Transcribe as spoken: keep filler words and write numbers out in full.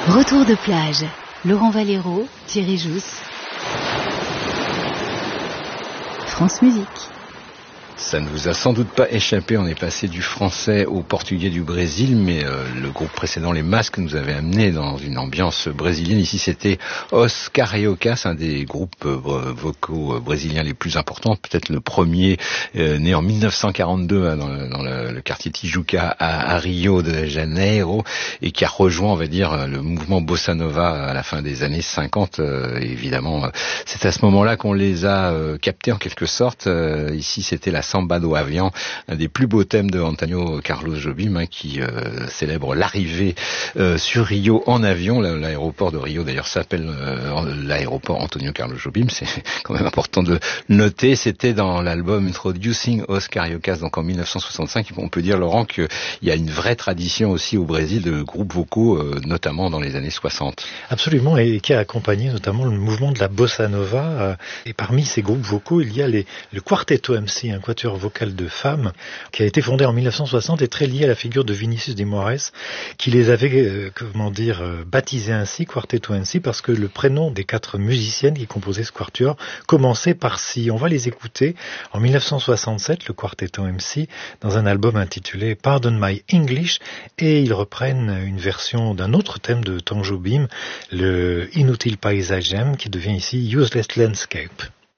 Retour de plage. Laurent Valero, Thierry Jousse. France Musique. Ça ne vous a sans doute pas échappé, on est passé du français au portugais du Brésil, mais euh, le groupe précédent, les Masques, nous avait amené dans une ambiance brésilienne. Ici, c'était Os Cariocas, un des groupes euh, vocaux euh, brésiliens les plus importants, peut-être le premier, euh, né en mille neuf cent quarante-deux hein, dans, le, dans le, le quartier Tijuca à, à Rio de Janeiro, et qui a rejoint, on va dire, le mouvement Bossa Nova à la fin des années cinquante. Euh, évidemment, euh, c'est à ce moment-là qu'on les a euh, captés en quelque sorte. Euh, ici, c'était la Samba do Avião, un des plus beaux thèmes de Antônio Carlos Jobim, hein, qui euh, célèbre l'arrivée euh, sur Rio en avion. L'aéroport de Rio, d'ailleurs, s'appelle euh, l'aéroport Antônio Carlos Jobim. C'est quand même important de noter. C'était dans l'album Introducing Os Cariocas, donc en mille neuf cent soixante-cinq. On peut dire, Laurent, qu'il y a une vraie tradition aussi au Brésil de groupes vocaux, euh, notamment dans les années soixante. Absolument, et qui a accompagné notamment le mouvement de la Bossa Nova. Et parmi ces groupes vocaux, il y a les, le Quarteto M C, un quatuor vocal de femmes, qui a été fondé en mille neuf cent soixante et très lié à la figure de Vinicius de Moraes, qui les avait, euh, comment dire, euh, baptisés ainsi, Quarteto M C, parce que le prénom des quatre musiciennes qui composaient ce quatuor commençait par si. On va les écouter en mille neuf cent soixante-sept, le Quarteto M C, dans un album intitulé Pardon My English, et ils reprennent une version d'un autre thème de Tom Jobim, le Inútil Paisagem, qui devient ici Useless Landscape.